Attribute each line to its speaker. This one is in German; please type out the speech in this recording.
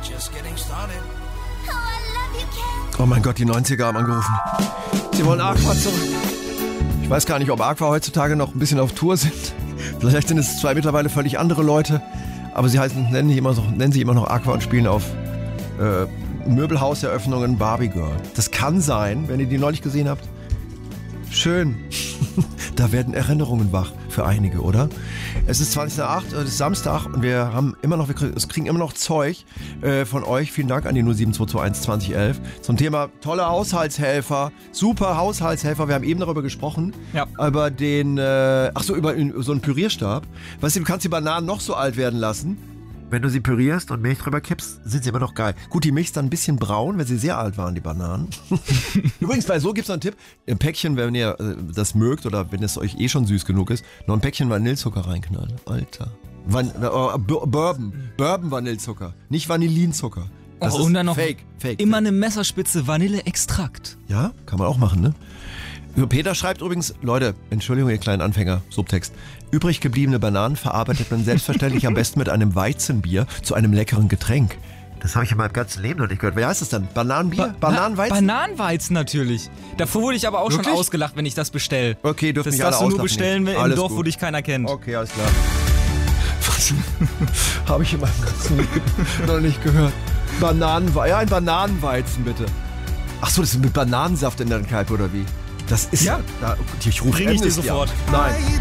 Speaker 1: Oh mein Gott, die 90er haben angerufen. Sie wollen Aqua zurück. Ich weiß gar nicht, ob Aqua heutzutage noch ein bisschen auf Tour sind. Vielleicht sind es zwei mittlerweile völlig andere Leute. Aber sie nennen sich immer noch Aqua und spielen auf Möbelhauseröffnungen Barbie Girl. Das kann sein, wenn ihr die neulich gesehen habt. Schön. Da werden Erinnerungen wach für einige, oder? Es ist 20.08 Uhr, es ist Samstag und wir kriegen immer noch Zeug von euch. Vielen Dank an die 07221 2011 zum Thema tolle Haushaltshelfer, super Haushaltshelfer. Wir haben eben darüber gesprochen, über über so einen Pürierstab. Weißt du, du kannst die Bananen noch so alt werden lassen. Wenn du sie pürierst und Milch drüber kippst, sind sie immer noch geil. Gut, die Milch ist dann ein bisschen braun, wenn sie sehr alt waren, die Bananen. Übrigens, bei so gibt es noch einen Tipp. Im Päckchen, wenn ihr das mögt oder wenn es euch eh schon süß genug ist, noch ein Päckchen Vanillezucker reinknallen. Alter. Bourbon-Vanillezucker, nicht Vanillinzucker. Das ist
Speaker 2: und dann noch
Speaker 1: fake.
Speaker 2: Immer eine Messerspitze Vanilleextrakt.
Speaker 1: Ja, kann man auch machen, ne? Peter schreibt übrigens, Leute, Entschuldigung, ihr kleinen Anfänger, Subtext. Übrig gebliebene Bananen verarbeitet man selbstverständlich am besten mit einem Weizenbier zu einem leckeren Getränk. Das habe ich in meinem ganzen Leben noch nicht gehört. Wie heißt das dann? Bananenbier? Bananenweizen?
Speaker 2: Bananenweizen natürlich. Davor wurde ich aber auch schon ausgelacht, wenn ich das bestelle.
Speaker 1: Okay, dürfen mich alle
Speaker 2: Das darfst du nur bestellen im Dorf,
Speaker 1: gut.
Speaker 2: wo dich keiner kennt.
Speaker 1: Okay, alles klar. Was habe ich in meinem ganzen Leben noch nicht gehört? Ein Bananenweizen bitte. Achso, das ist mit Bananensaft in der Kneipe oder wie? Das ist
Speaker 2: ja.
Speaker 1: Ich rufe
Speaker 2: Bring ich dir sofort.
Speaker 1: Nein.